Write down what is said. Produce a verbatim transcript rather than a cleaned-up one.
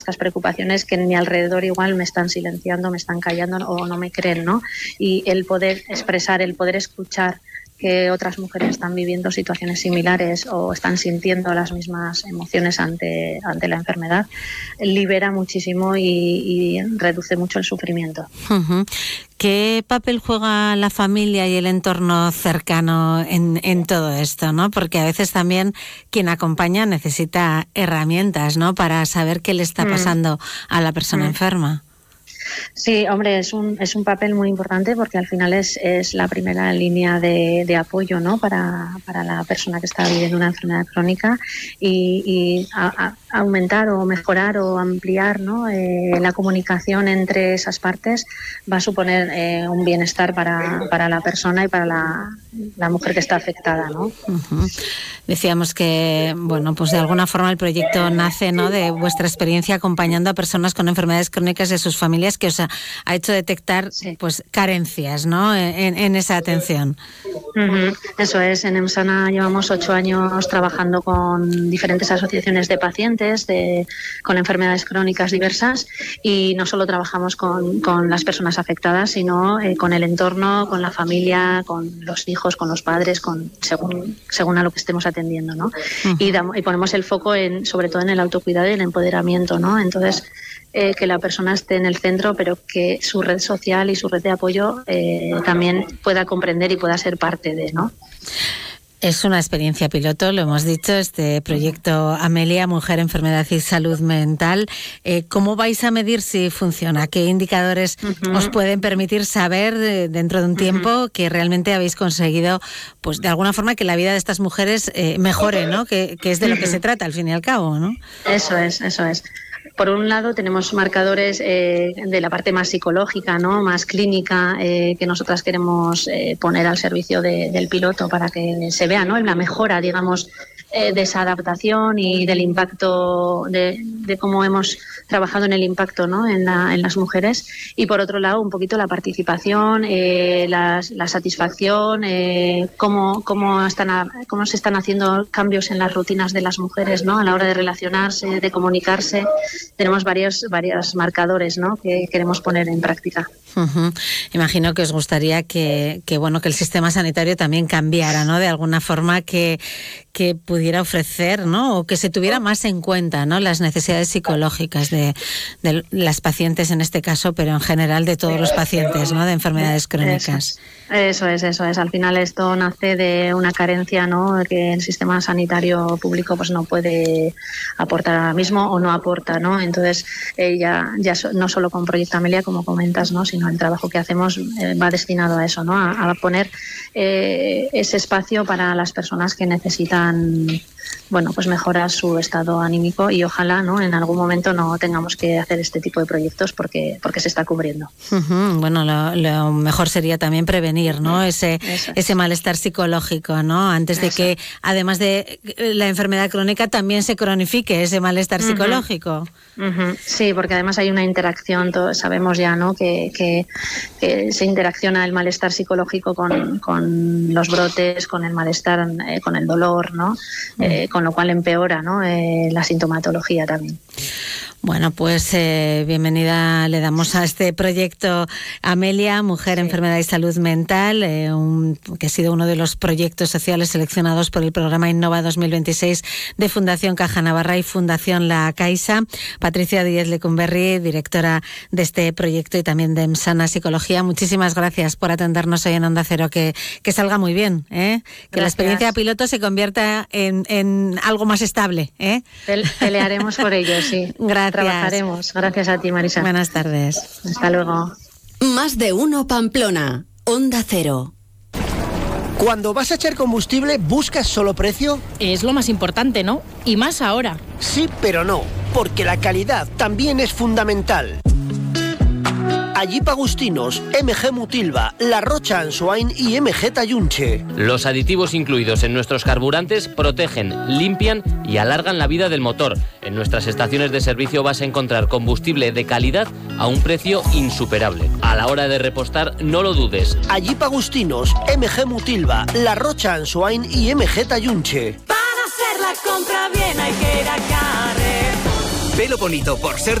estas preocupaciones que en mi alrededor igual me están silenciando, me están callando o no me creen, ¿no? Y el poder expresar, el poder escuchar que otras mujeres están viviendo situaciones similares o están sintiendo las mismas emociones ante, ante la enfermedad, libera muchísimo y, y reduce mucho el sufrimiento. Uh-huh. ¿Qué papel juega la familia y el entorno cercano en, en todo esto, ¿no? Porque a veces también quien acompaña necesita herramientas, ¿no? Para saber qué le está pasando mm. a la persona mm. enferma. Sí, hombre, es un, es un papel muy importante porque al final es, es la primera línea de, de apoyo, ¿no? para, para la persona que está viviendo una enfermedad crónica y, y a, a aumentar o mejorar o ampliar, ¿no? eh, la comunicación entre esas partes va a suponer eh, un bienestar para, para la persona y para la, la mujer que está afectada, ¿no? Uh-huh. Decíamos que, bueno, pues de alguna forma el proyecto nace, ¿no? de vuestra experiencia acompañando a personas con enfermedades crónicas y a sus familias, que os ha, ha hecho detectar sí. pues carencias, ¿no? en, en esa atención. Uh-huh. Eso es, en EMSANA llevamos ocho años trabajando con diferentes asociaciones de pacientes de, con enfermedades crónicas diversas y no solo trabajamos con, con las personas afectadas, sino eh, con el entorno, con la familia, con los hijos, con los padres, con según, según a lo que estemos atendiendo, ¿no? Uh-huh. y, damos, y ponemos el foco en, sobre todo en el autocuidado y el empoderamiento, ¿no? Entonces, Eh, que la persona esté en el centro, pero que su red social y su red de apoyo eh, también pueda comprender y pueda ser parte de, ¿no? Es una experiencia piloto, lo hemos dicho, este proyecto Amelia, Mujer, Enfermedad y Salud Mental. Eh, ¿Cómo vais a medir si funciona? ¿Qué indicadores uh-huh. os pueden permitir saber eh, dentro de un tiempo uh-huh. que realmente habéis conseguido, pues de alguna forma, que la vida de estas mujeres eh, mejore, ¿no? Que, que es de lo que uh-huh. se trata, al fin y al cabo, ¿no? Eso es, eso es. Por un lado tenemos marcadores eh, de la parte más psicológica, ¿no? Más clínica, eh, que nosotras queremos eh, poner al servicio de, del piloto para que se vea, ¿no? La mejora, digamos, eh, de esa adaptación y del impacto, de, de cómo hemos trabajado en el impacto, ¿no? en, la, en las mujeres. Y por otro lado, un poquito la participación, eh, la, la satisfacción, eh, cómo, cómo, están a, cómo se están haciendo cambios en las rutinas de las mujeres, ¿no? A la hora de relacionarse, de comunicarse. Tenemos varios, varios marcadores, ¿no? que queremos poner en práctica. Uh-huh. Imagino que os gustaría que, que, bueno, que el sistema sanitario también cambiara, ¿no? De alguna forma que, que pudiera ofrecer, ¿no? O que se tuviera más en cuenta, ¿no? Las necesidades psicológicas de, de las pacientes en este caso, pero en general de todos los pacientes, ¿no? De enfermedades crónicas. Eso es, eso es. Al final esto nace de una carencia, ¿no? Que el sistema sanitario público pues no puede aportar ahora mismo o no aporta, ¿no? Entonces eh, ya, ya so, no solo con Proyecto Amelia, como comentas, ¿no? Sino el trabajo que hacemos eh, va destinado a eso, ¿no? A, a poner eh, ese espacio para las personas que necesitan, bueno, pues mejorar su estado anímico y ojalá, ¿no? En algún momento no tengamos que hacer este tipo de proyectos porque porque se está cubriendo. Uh-huh. Bueno, lo, lo mejor sería también prevenir, ¿no? Ese ese malestar psicológico, ¿no? Antes de Eso. que, además de la enfermedad crónica, también se cronifique ese malestar uh-huh. psicológico. Uh-huh. Sí, porque además hay una interacción, todos sabemos ya, ¿no? Que, que, que se interacciona el malestar psicológico con, con los brotes, con el malestar, eh, con el dolor, ¿no? Uh-huh. Eh, con lo cual empeora, ¿no? Eh, la sintomatología también. Bueno, pues eh, bienvenida le damos a este proyecto Amelia, Mujer, sí. Enfermedad y Salud Mental, eh, un, que ha sido uno de los proyectos sociales seleccionados por el programa Innova dos mil veintiséis de Fundación Caja Navarra y Fundación La Caixa. Patricia Díez Lecumberri, directora de este proyecto y también de EMSANA Psicología. Muchísimas gracias por atendernos hoy en Onda Cero. Que, que salga muy bien, ¿eh? Que gracias. La experiencia piloto se convierta en, en algo más estable, ¿eh? Pelearemos por ello, sí. Gracias. Trabajaremos. Gracias a ti, Marisa. Buenas tardes. Hasta luego. Más de uno Pamplona. Onda Cero. Cuando vas a echar combustible, ¿buscas solo precio? Es lo más importante, ¿no? Y más ahora. Sí, pero no, porque la calidad también es fundamental. Jeep Agustinos, M G Mutilva, La Rocha Ansoain y M G Tayunche. Los aditivos incluidos en nuestros carburantes protegen, limpian y alargan la vida del motor. En nuestras estaciones de servicio vas a encontrar combustible de calidad a un precio insuperable. A la hora de repostar, no lo dudes. Jeep Agustinos, M G Mutilva, La Rocha Ansoain y M G Tayunche. Para hacer la compra bien hay que ir a Carrefour. Pelo bonito por ser